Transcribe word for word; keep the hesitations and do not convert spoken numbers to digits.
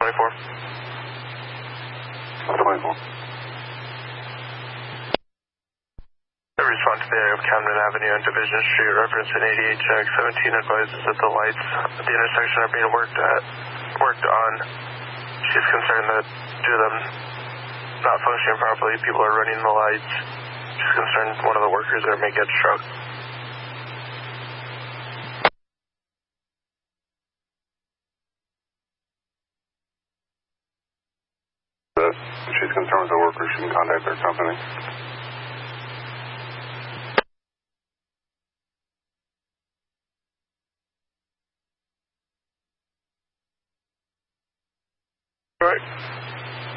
twenty-four. twenty-four. I respond to the area of Camden Avenue and Division Street, referencing eighty-eight check seventeen advises that the lights at the intersection are being worked at, worked on. She's concerned that due to them not functioning properly, people are running the lights. She's concerned one of the workers there may get struck. But she's concerned with the workers, she can contact their company.